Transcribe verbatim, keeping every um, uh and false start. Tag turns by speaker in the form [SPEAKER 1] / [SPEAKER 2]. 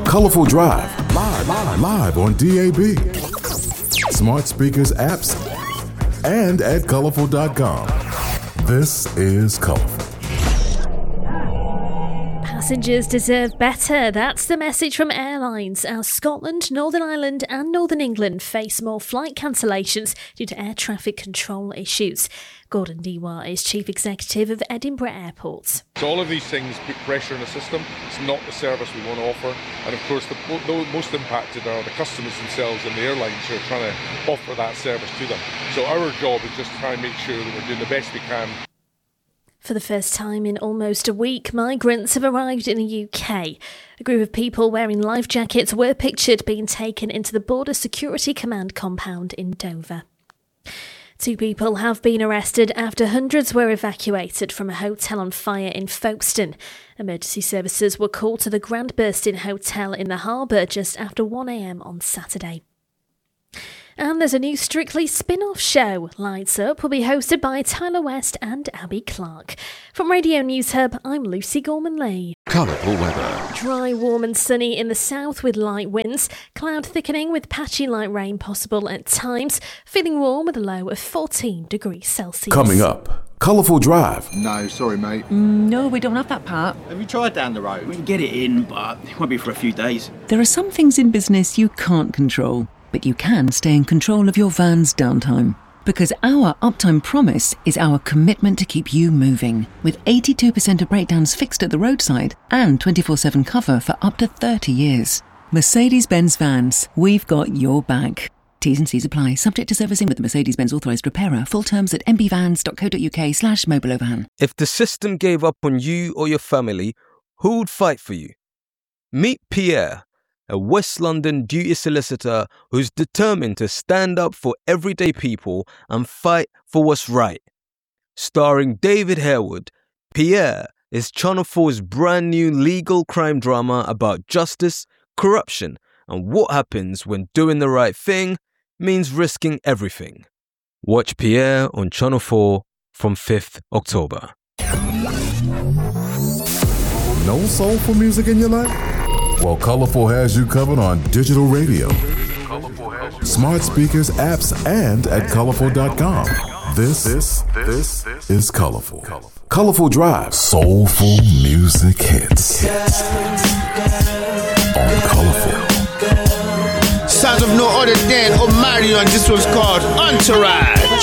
[SPEAKER 1] Colorful Drive, live, live, live on D A B, smart speakers, apps, and at colorful dot com. This is Colorful.
[SPEAKER 2] Passengers deserve better. That's the message from airlines as Scotland, Northern Ireland and Northern England face more flight cancellations due to air traffic control issues. Gordon Dewa is Chief Executive of Edinburgh Airport.
[SPEAKER 3] So all of these things put pressure on the system. It's not the service we want to offer. And of course, the, the most impacted are the customers themselves and the airlines who are trying to offer that service to them. So our job is just to try and make sure that we're doing the best we can.
[SPEAKER 2] For the first time in almost a week, migrants have arrived in the U K. A group of people wearing life jackets were pictured being taken into the Border Security Command compound in Dover. Two people have been arrested after hundreds were evacuated from a hotel on fire in Folkestone. Emergency services were called to the Grand Bursting Hotel in the harbour just after one a.m. on Saturday. And there's a new Strictly spin-off show. Lights Up will be hosted by Tyler West and Abby Clark. From Radio News Hub, I'm Lucy Gorman-Lee.
[SPEAKER 1] Colourful weather.
[SPEAKER 2] Dry, warm and sunny in the south with light winds. Cloud thickening with patchy light rain possible at times. Feeling warm with a low of fourteen degrees Celsius.
[SPEAKER 1] Coming up, Colourful Drive.
[SPEAKER 4] No, sorry, mate.
[SPEAKER 5] Mm, no, we don't have that part.
[SPEAKER 4] Have you tried down the road?
[SPEAKER 6] We can get it in, but it won't be for a few days.
[SPEAKER 5] There are some things in business you can't control, but you can stay in control of your van's downtime. Because our uptime promise is our commitment to keep you moving. With eighty-two percent of breakdowns fixed at the roadside and twenty-four seven cover for up to thirty years. Mercedes-Benz Vans, we've got your back. T's and C's apply. Subject to servicing with the Mercedes-Benz authorised repairer. Full terms at m b vans dot co dot u k slash mobilovan.
[SPEAKER 7] If the system gave up on you or your family, who would fight for you? Meet Pierre, a West London duty solicitor who's determined to stand up for everyday people and fight for what's right. Starring David Harewood, Pierre is Channel four's brand new legal crime drama about justice, corruption, and what happens when doing the right thing means risking everything. Watch Pierre on Channel four from fifth October.
[SPEAKER 1] No soulful music in your life? Well, Colourful has you covered on digital radio, smart speakers, apps, and at colorful dot com. This, this, this is Colourful. Colourful Drive. Soulful music hits. On Colourful.
[SPEAKER 8] Sounds of no other than Omarion. This was called Entourage.